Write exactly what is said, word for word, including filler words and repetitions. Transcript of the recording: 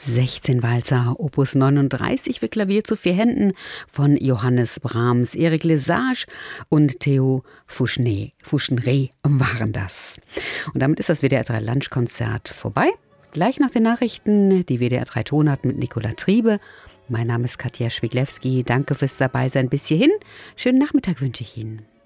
sechzehn Walzer, Opus neununddreißig für Klavier zu vier Händen von Johannes Brahms. Eric Lesage und Theo Fouchnet, Foucheret waren das. Und damit ist das W D R drei Lunchkonzert vorbei. Gleich nach den Nachrichten die W D R drei Tonart mit Nicola Triebe. Mein Name ist Katja Schwiglewski. Danke fürs Dabeisein bis hierhin. Schönen Nachmittag wünsche ich Ihnen.